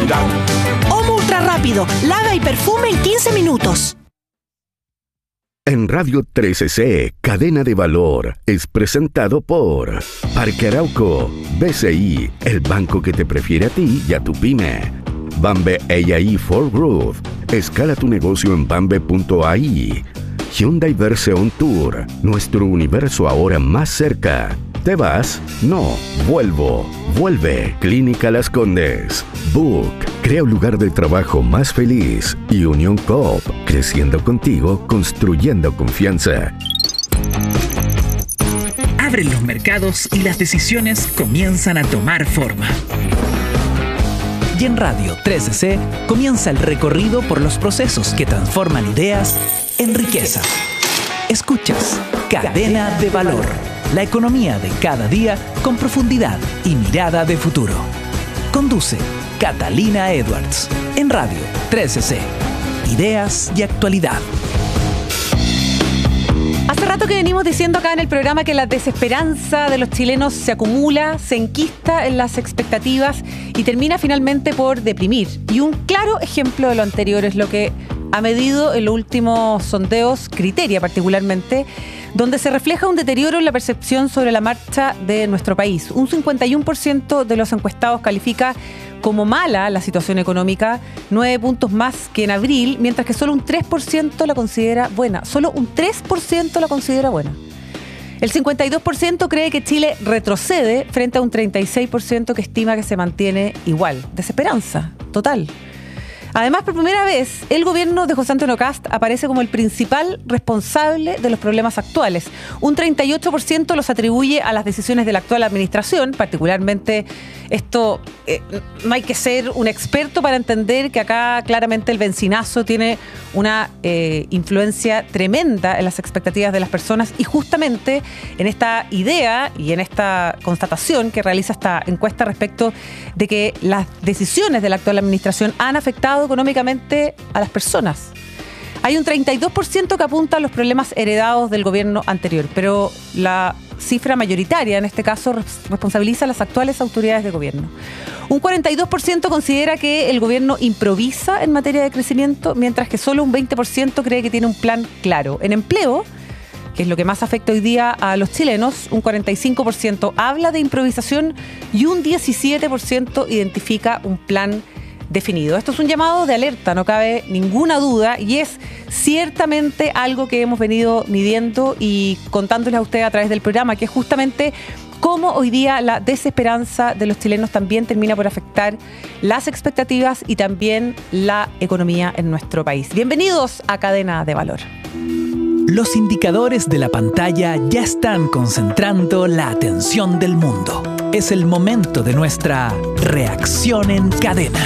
velocidad. Homo Ultra Rápido, lava y perfume en 15 minutos. En Radio 13C, Cadena de Valor, es presentado por Parque Arauco, BCI, el banco que te prefiere a ti y a tu pyme. Bambe AI for Growth, escala tu negocio en bambe.ai. Hyundai Verse On Tour, nuestro universo ahora más cerca. ¿Te vas? No, vuelvo. Vuelve. Clínica Las Condes. Book. Crea un lugar de trabajo más feliz. Y Unión Coop. Creciendo contigo, construyendo confianza. Abren los mercados y las decisiones comienzan a tomar forma. Y en Radio 13C comienza el recorrido por los procesos que transforman ideas en riqueza. Escuchas Cadena de Valor. La economía de cada día con profundidad y mirada de futuro. Conduce Catalina Edwards en Radio 13C. Ideas y actualidad. Hace rato que venimos diciendo acá en el programa que la desesperanza de los chilenos se acumula, se enquista en las expectativas y termina finalmente por deprimir. Y un claro ejemplo de lo anterior es lo que ha medido en los últimos sondeos Criteria particularmente, donde se refleja un deterioro en la percepción sobre la marcha de nuestro país. Un 51% de los encuestados califica como mala la situación económica, 9 puntos más que en abril, mientras que solo un 3% la considera buena. Solo un 3% la considera buena. El 52% cree que Chile retrocede frente a un 36% que estima que se mantiene igual. Desesperanza total. Además, por primera vez, el gobierno de José Antonio Kast aparece como el principal responsable de los problemas actuales. Un 38% los atribuye a las decisiones de la actual administración, particularmente esto, no hay que ser un experto para entender que acá claramente el bencinazo tiene una influencia tremenda en las expectativas de las personas y justamente en esta idea y en esta constatación que realiza esta encuesta respecto de que las decisiones de la actual administración han afectado económicamente a las personas. Hay un 32% que apunta a los problemas heredados del gobierno anterior, pero la cifra mayoritaria en este caso responsabiliza a las actuales autoridades de gobierno. Un 42% considera que el gobierno improvisa en materia de crecimiento, mientras que solo un 20% cree que tiene un plan claro. En empleo, que es lo que más afecta hoy día a los chilenos, un 45% habla de improvisación y un 17% identifica un plan definido. Esto es un llamado de alerta, no cabe ninguna duda, y es ciertamente algo que hemos venido midiendo y contándoles a ustedes a través del programa, que es justamente cómo hoy día la desesperanza de los chilenos también termina por afectar las expectativas y también la economía en nuestro país. Bienvenidos a Cadena de Valor. Los indicadores de la pantalla ya están concentrando la atención del mundo. Es el momento de nuestra reacción en cadena.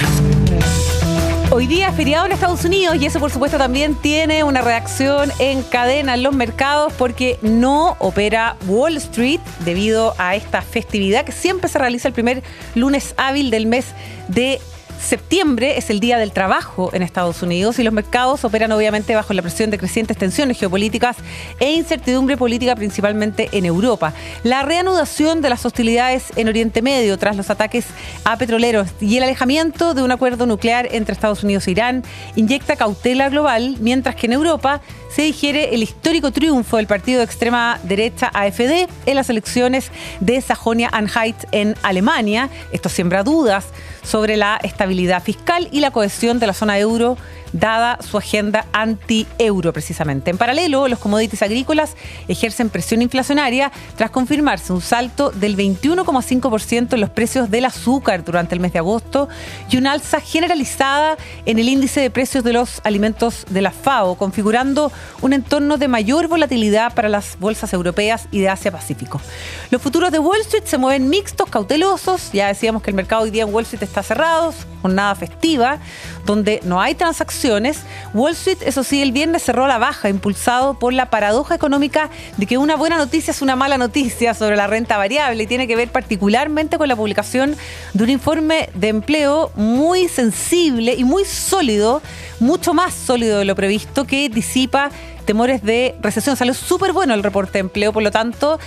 Hoy día es feriado en Estados Unidos y eso por supuesto también tiene una reacción en cadena en los mercados porque no opera Wall Street debido a esta festividad que siempre se realiza el primer lunes hábil del mes de septiembre. Es el Día del Trabajo en Estados Unidos y los mercados operan obviamente bajo la presión de crecientes tensiones geopolíticas e incertidumbre política principalmente en Europa. La reanudación de las hostilidades en Oriente Medio tras los ataques a petroleros y el alejamiento de un acuerdo nuclear entre Estados Unidos e Irán inyecta cautela global, mientras que en Europa se digiere el histórico triunfo del partido de extrema derecha AfD en las elecciones de Sajonia-Anhalt en Alemania. Esto siembra dudas sobre la estabilidad fiscal y la cohesión de la zona euro, dada su agenda anti-euro precisamente. En paralelo, los commodities agrícolas ejercen presión inflacionaria tras confirmarse un salto del 21,5% en los precios del azúcar durante el mes de agosto y una alza generalizada en el índice de precios de los alimentos de la FAO, configurando un entorno de mayor volatilidad para las bolsas europeas y de Asia-Pacífico. Los futuros de Wall Street se mueven mixtos, cautelosos. Ya decíamos que el mercado hoy día en Wall Street está cerrado, jornada festiva, donde no hay transacciones. Wall Street, eso sí, el viernes cerró a la baja, impulsado por la paradoja económica de que una buena noticia es una mala noticia sobre la renta variable y tiene que ver particularmente con la publicación de un informe de empleo muy sensible y muy sólido, mucho más sólido de lo previsto, que disipa temores de recesión. Salió súper bueno el reporte de empleo, por lo tanto,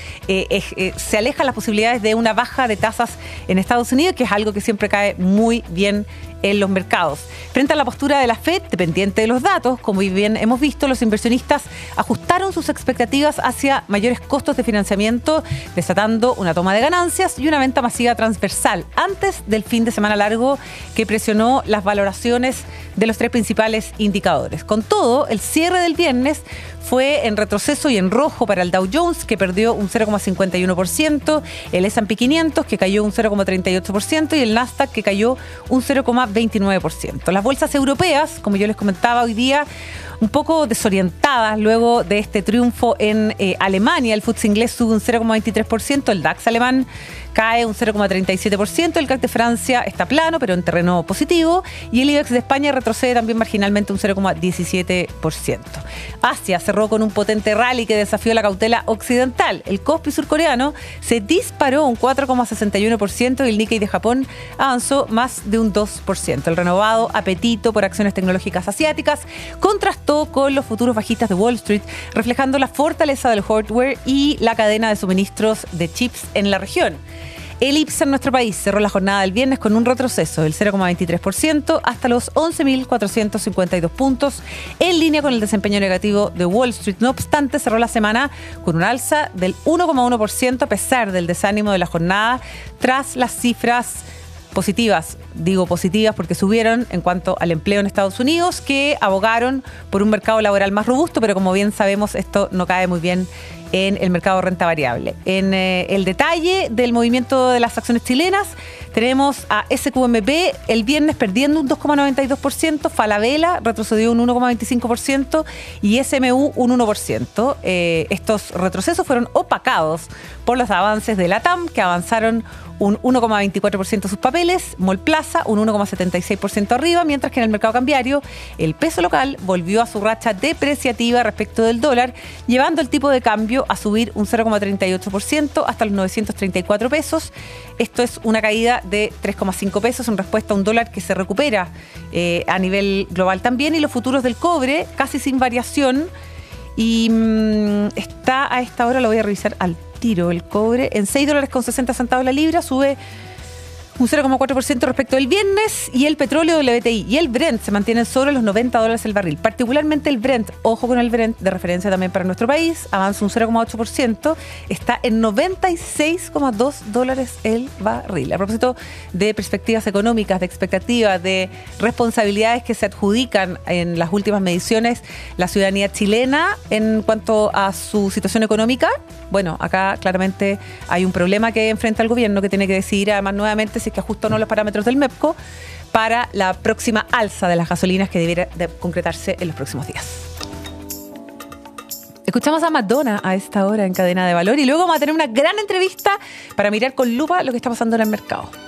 se alejan las posibilidades de una baja de tasas en Estados Unidos, que es algo que siempre cae muy bien en los mercados. Frente a la postura de la Fed, dependiente de los datos, como bien hemos visto, los inversionistas ajustaron sus expectativas hacia mayores costos de financiamiento, desatando una toma de ganancias y una venta masiva transversal antes del fin de semana largo que presionó las valoraciones de los tres principales indicadores. Con todo, el cierre del viernes fue en retroceso y en rojo para el Dow Jones, que perdió un 0,51%, el S&P 500, que cayó un 0,38%, y el Nasdaq, que cayó un 0,29%. Las bolsas europeas, como yo les comentaba hoy día, un poco desorientadas luego de este triunfo en Alemania. El FTSE inglés sube un 0,23%, el DAX alemán cae un 0,37%, el CAC de Francia está plano, pero en terreno positivo, y el IBEX de España retrocede también marginalmente un 0,17%. Asia cerró con un potente rally que desafió la cautela occidental. El Kospi surcoreano se disparó un 4,61% y el Nikkei de Japón avanzó más de un 2%. El renovado apetito por acciones tecnológicas asiáticas contrastó con los futuros bajistas de Wall Street, reflejando la fortaleza del hardware y la cadena de suministros de chips en la región. El IPSA en nuestro país cerró la jornada del viernes con un retroceso del 0,23% hasta los 11.452 puntos, en línea con el desempeño negativo de Wall Street. No obstante, cerró la semana con un alza del 1,1% a pesar del desánimo de la jornada tras las cifras positivas. Digo positivas porque subieron en cuanto al empleo en Estados Unidos, que abogaron por un mercado laboral más robusto, pero como bien sabemos, esto no cae muy bien en el mercado de renta variable. En el detalle del movimiento de las acciones chilenas, tenemos a SQMP el viernes perdiendo un 2,92%, Falabella retrocedió un 1,25% y SMU un 1%. Estos retrocesos fueron opacados por los avances de LATAM, que avanzaron un 1,24% sus papeles, Mallplaza un 1,76% arriba, mientras que en el mercado cambiario el peso local volvió a su racha depreciativa respecto del dólar, llevando el tipo de cambio a subir un 0,38% hasta los 934 pesos. Esto es una caída de 3,5 pesos en respuesta a un dólar que se recupera a nivel global también, y los futuros del cobre casi sin variación, y está a esta hora, lo voy a revisar al tiro, el cobre en $6.60 la libra, sube un 0,4% respecto del viernes, y el petróleo WTI y el Brent se mantienen sobre los $90 el barril. Particularmente el Brent, ojo con el Brent, de referencia también para nuestro país, avanza un 0,8%, está en $96,2 el barril. A propósito de perspectivas económicas, de expectativas, de responsabilidades que se adjudican en las últimas mediciones la ciudadanía chilena en cuanto a su situación económica, bueno, acá claramente hay un problema que enfrenta el gobierno, que tiene que decidir además nuevamente si es que ajusta o no los parámetros del MEPCO para la próxima alza de las gasolinas que debiera de concretarse en los próximos días. Escuchamos a Madonna a esta hora en Cadena de Valor, y luego vamos a tener una gran entrevista para mirar con lupa lo que está pasando en el mercado.